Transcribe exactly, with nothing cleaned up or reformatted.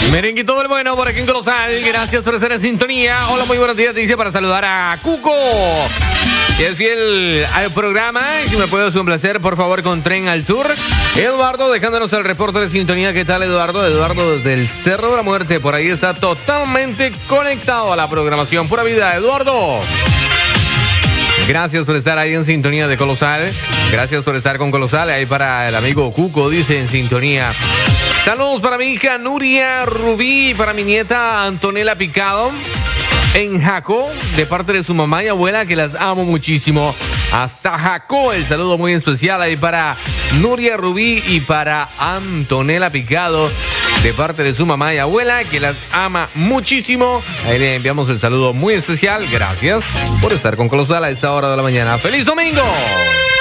Merenguito del bueno por aquí en Colosal. Gracias por estar en sintonía. Hola, muy buenos días. Te dice para saludar a Cuco, que es fiel al programa. Y si me puedes un placer, por favor, con Tren al Sur. Eduardo, dejándonos el reporte de sintonía. ¿Qué tal, Eduardo? Eduardo desde el Cerro de la Muerte. Por ahí está totalmente conectado a la programación. Pura vida, Eduardo. Gracias por estar ahí en sintonía de Colosal. Gracias por estar con Colosal. Ahí para el amigo Cuco, dice en sintonía. Saludos para mi hija Nuria Rubí, para mi nieta Antonella Picado en Jacó, de parte de su mamá y abuela, que las amo muchísimo. Hasta Jacó, el saludo muy especial ahí para Nuria Rubí y para Antonella Picado, de parte de su mamá y abuela, que las ama muchísimo. Ahí le enviamos el saludo muy especial. Gracias por estar con Colosal a esta hora de la mañana. ¡Feliz domingo!